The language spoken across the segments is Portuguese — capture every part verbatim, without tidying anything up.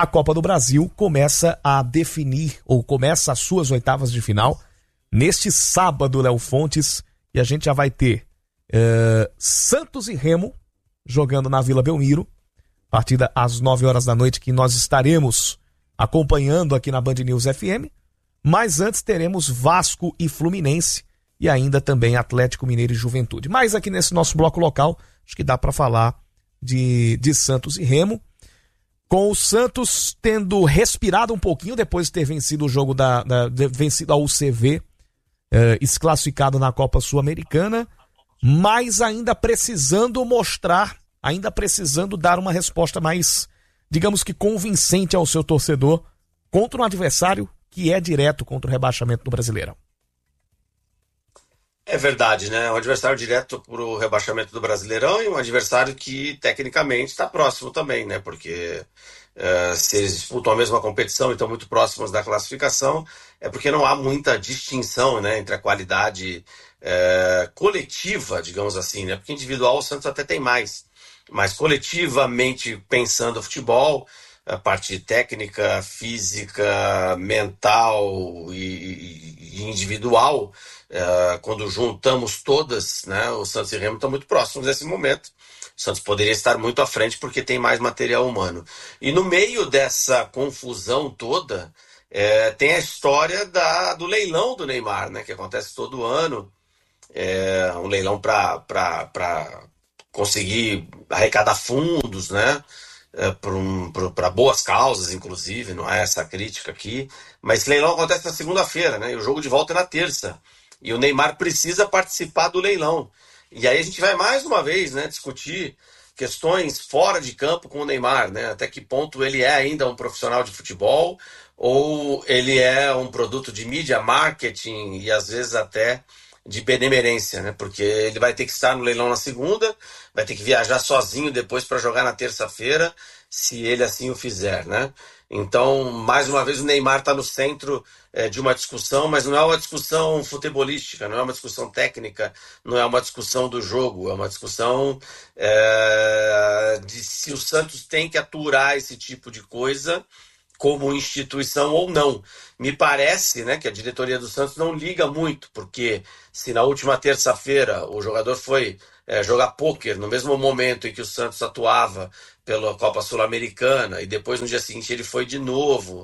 a Copa do Brasil começa a definir, ou começa as suas oitavas de final, neste sábado, Léo Fontes, e a gente já vai ter uh, Santos e Remo jogando na Vila Belmiro, partida às nove horas da noite, que nós estaremos acompanhando aqui na Band News F M, mas antes teremos Vasco e Fluminense, e ainda também Atlético Mineiro e Juventude. Mas aqui nesse nosso bloco local, acho que dá para falar de, de Santos e Remo, com o Santos tendo respirado um pouquinho depois de ter vencido o jogo da, da de, vencido a U C V, eh, desclassificado na Copa Sul-Americana, mas ainda precisando mostrar, ainda precisando dar uma resposta mais, digamos que convincente ao seu torcedor contra um adversário que é direto contra o rebaixamento do Brasileirão. É verdade, né? Um adversário direto para o rebaixamento do Brasileirão e um adversário que tecnicamente está próximo também, né? Porque uh, se eles disputam a mesma competição e estão muito próximos da classificação, é porque não há muita distinção, né, entre a qualidade uh, coletiva, digamos assim, né? Porque individual o Santos até tem mais, mas coletivamente pensando o futebol, a parte técnica, física, mental e, e individual, Uh, quando juntamos todas, né, o Santos e o Remo estão muito próximos nesse momento. O Santos poderia estar muito à frente porque tem mais material humano. E no meio dessa confusão toda, é, tem a história da, do leilão do Neymar, né, que acontece todo ano. É um leilão para conseguir arrecadar fundos, né, é, para um, boas causas, inclusive, não é essa a crítica aqui. Mas esse leilão acontece na segunda-feira, né, e o jogo de volta é na terça. E o Neymar precisa participar do leilão. E aí a gente vai mais uma vez, né, discutir questões fora de campo com o Neymar, né? Até que ponto ele é ainda um profissional de futebol ou ele é um produto de mídia, marketing e às vezes até de benemerência, né? Porque ele vai ter que estar no leilão na segunda, vai ter que viajar sozinho depois para jogar na terça-feira, se ele assim o fizer, né? Então, mais uma vez, o Neymar está no centro é, de uma discussão, mas não é uma discussão futebolística, não é uma discussão técnica, não é uma discussão do jogo, é uma discussão é, de se o Santos tem que aturar esse tipo de coisa como instituição ou não. Me parece, né, que a diretoria do Santos não liga muito, porque se na última terça-feira o jogador foi é, jogar pôquer no mesmo momento em que o Santos atuava pela Copa Sul-Americana, e depois no dia seguinte ele foi de novo,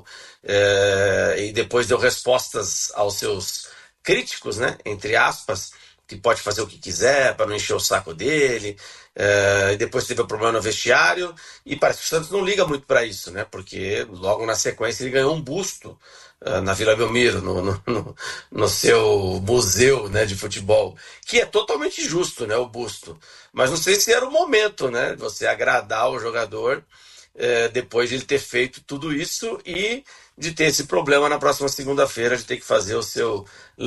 é, e depois deu respostas aos seus críticos, né, entre aspas, que pode fazer o que quiser para não encher o saco dele, é, e depois teve o problema no vestiário, e parece que o Santos não liga muito para isso, né, porque logo na sequência ele ganhou um busto uh, na Vila Belmiro, no, no, no, no seu museu, né, de futebol, que é totalmente justo, né, o busto, mas não sei se era o momento, né, de você agradar o jogador é, depois de ele ter feito tudo isso e de ter esse problema na próxima segunda-feira de ter que fazer o seu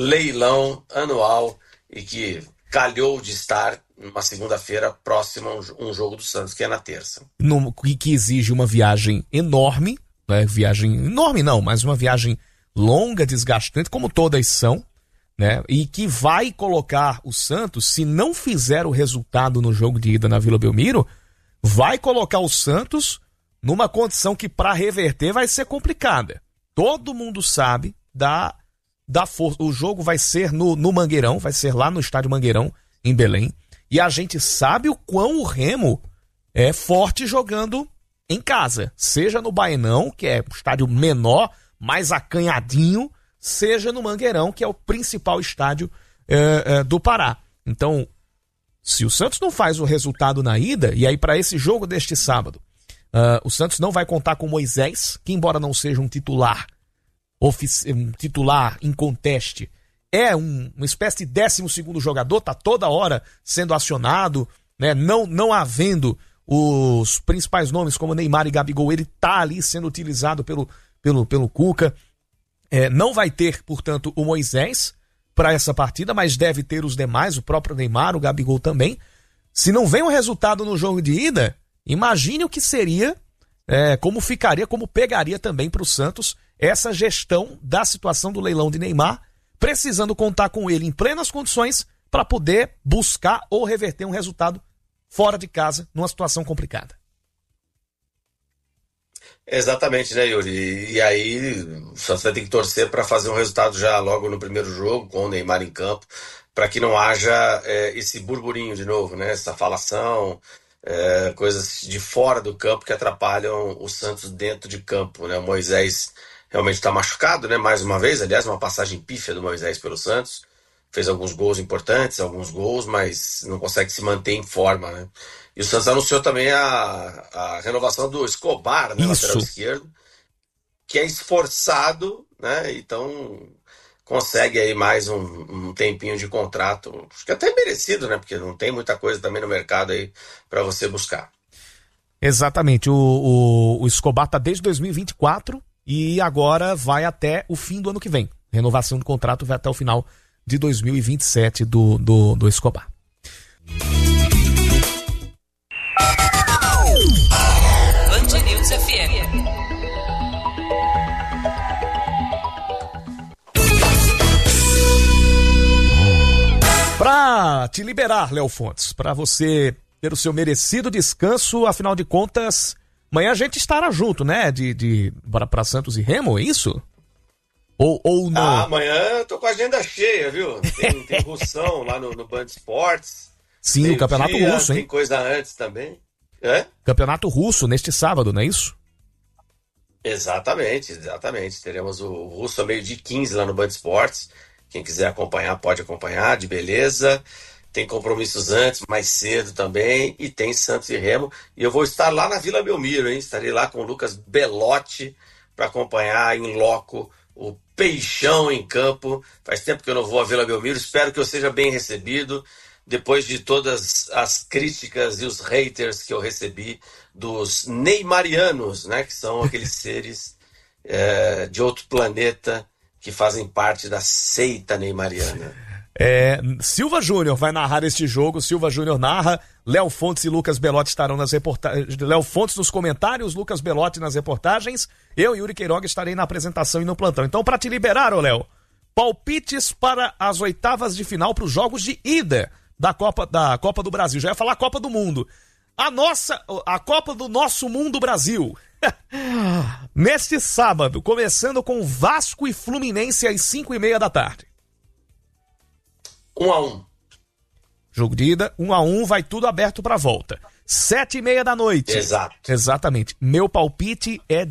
leilão anual e que calhou de estar numa segunda-feira próxima a um jogo do Santos, que é na terça. No, que exige uma viagem enorme, né? Viagem enorme não, mas uma viagem longa, desgastante, como todas são, né? E que vai colocar o Santos, se não fizer o resultado no jogo de ida na Vila Belmiro, vai colocar o Santos numa condição que para reverter vai ser complicada. Todo mundo sabe da... da força. O jogo vai ser no, no Mangueirão, vai ser lá no estádio Mangueirão, em Belém, e a gente sabe o quão o Remo é forte jogando em casa, seja no Baenão, que é um estádio menor, mais acanhadinho, seja no Mangueirão, que é o principal estádio é, é, do Pará. Então, se o Santos não faz o resultado na ida, e aí para esse jogo deste sábado, uh, o Santos não vai contar com Moisés, que embora não seja um titular Ofici- um titular em conteste, é um, uma espécie de décimo segundo jogador, tá toda hora sendo acionado, né? não, não havendo os principais nomes como Neymar e Gabigol, ele tá ali sendo utilizado pelo, pelo, pelo Cuca. É, não vai ter, portanto, o Moisés para essa partida, mas deve ter os demais, o próprio Neymar, o Gabigol também. Se não vem um resultado no jogo de ida, imagine o que seria, é, como ficaria, como pegaria também para o Santos essa gestão da situação do leilão de Neymar, precisando contar com ele em plenas condições para poder buscar ou reverter um resultado fora de casa, numa situação complicada. Exatamente, né, Yuri? E aí, o Santos vai ter que torcer para fazer um resultado já logo no primeiro jogo, com o Neymar em campo, para que não haja é, esse burburinho de novo, né? Essa falação, é, coisas de fora do campo que atrapalham o Santos dentro de campo, né? O Moisés realmente está machucado, né? Mais uma vez, aliás, uma passagem pífia do Moisés pelo Santos. Fez alguns gols importantes, alguns gols, mas não consegue se manter em forma, né? E o Santos anunciou também a, a renovação do Escobar, né, lateral Isso. esquerdo, que é esforçado, né? Então consegue aí mais um, um tempinho de contrato, acho que até merecido, né? Porque não tem muita coisa também no mercado aí para você buscar. Exatamente. O, o, o Escobar tá desde dois mil e vinte e quatro e agora vai até o fim do ano que vem. Renovação do contrato vai até o final de dois mil e vinte e sete do, do, do Escobar. Band News F M. Pra te liberar, Léo Fontes, pra você ter o seu merecido descanso, afinal de contas, amanhã a gente estará junto, né? De, de bora pra Santos e Remo, é isso? Ou, ou não? Ah, amanhã eu tô com a agenda cheia, viu? Tem, tem Russão lá no, no Band Esportes. Sim, o Campeonato dia, Russo, hein? Tem coisa antes também. É? Campeonato Russo neste sábado, não é isso? Exatamente, exatamente. Teremos o Russo a meio-dia e quinze lá no Band Esportes. Quem quiser acompanhar, pode acompanhar, de beleza. Tem compromissos antes, mais cedo também. E tem Santos e Remo. E eu vou estar lá na Vila Belmiro, hein? Estarei lá com o Lucas Belotti para acompanhar em loco o Peixão em campo. Faz tempo que eu não vou à Vila Belmiro. Espero que eu seja bem recebido. Depois de todas as críticas e os haters que eu recebi dos neymarianos, né? Que são aqueles seres é, de outro planeta que fazem parte da seita neymariana. É, Silva Júnior vai narrar este jogo. Silva Júnior narra. Léo Fontes e Lucas Belotti estarão nas reportagens. Léo Fontes nos comentários, Lucas Belotti nas reportagens. Eu, Yuri Queiroga, estarei na apresentação e no plantão. Então, para te liberar, ô Léo, palpites para as oitavas de final para os jogos de ida da Copa, da Copa do Brasil. Já ia falar Copa do Mundo. A nossa, a Copa do nosso mundo Brasil. Neste sábado, começando com Vasco e Fluminense às cinco e meia da tarde. Um a um. Jogo de ida, um a um, vai tudo aberto para volta. Sete e meia da noite. Exato. Exatamente. Meu palpite é